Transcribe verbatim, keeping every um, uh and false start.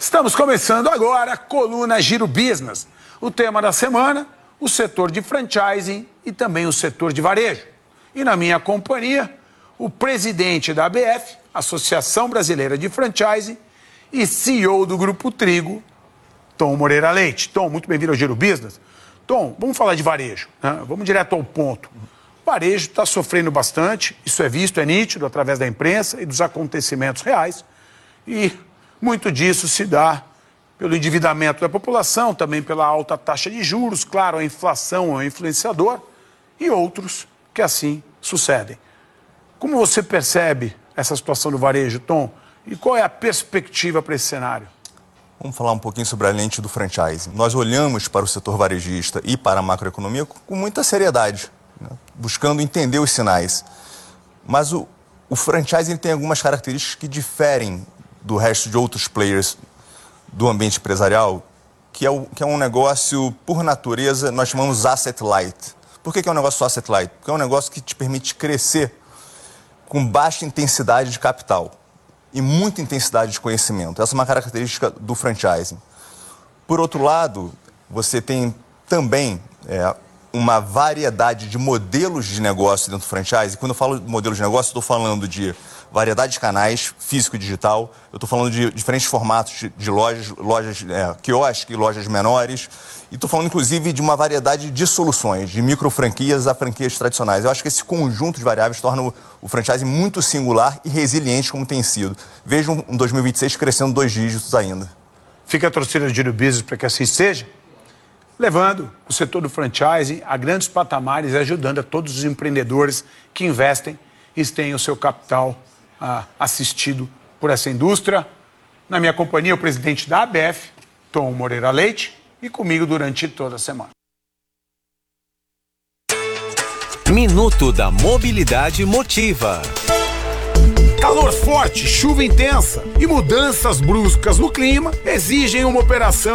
Estamos começando agora a coluna Giro Business. O tema da semana, o setor de franchising e também o setor de varejo. E na minha companhia, o presidente da A B F, Associação Brasileira de Franchising, e C E O do Grupo Trigo, Tom Moreira Leite. Tom, muito bem-vindo ao Giro Business. Tom, vamos falar de varejo, né? Vamos direto ao ponto. O varejo está sofrendo bastante, isso é visto, é nítido através da imprensa e dos acontecimentos reais. E muito disso se dá pelo endividamento da população, também pela alta taxa de juros, claro, a inflação é um influenciador, e outros que assim sucedem. Como você percebe essa situação do varejo, Tom? E qual é a perspectiva para esse cenário? Vamos falar um pouquinho sobre a lente do franchising. Nós olhamos para o setor varejista e para a macroeconomia com muita seriedade, né? Buscando entender os sinais. Mas o, o franchising tem algumas características que diferem do resto de outros players do ambiente empresarial, que é, o, que é um negócio, por natureza, nós chamamos asset light. Por que, que é um negócio asset light? Porque é um negócio que te permite crescer com baixa intensidade de capital e muita intensidade de conhecimento. Essa é uma característica do franchising. Por outro lado, você tem também é, uma variedade de modelos de negócio dentro do franchising. Quando eu falo de modelos de negócio, estou falando de variedade de canais, físico e digital. Eu estou falando de diferentes formatos de, de lojas, lojas é, quiosque, lojas menores. E estou falando, inclusive, de uma variedade de soluções, de micro franquias a franquias tradicionais. Eu acho que esse conjunto de variáveis torna o, o franchising muito singular e resiliente como tem sido. Vejo um dois mil e vinte e seis crescendo dois dígitos ainda. Fica a torcida de Giro Business para que assim seja, levando o setor do franchising a grandes patamares e ajudando a todos os empreendedores que investem e têm o seu capital ah, assistido por essa indústria. Na minha companhia, o presidente da A B F, Tom Moreira Leite, e comigo durante toda a semana. Minuto da Mobilidade Motiva. Calor forte, chuva intensa e mudanças bruscas no clima exigem uma operação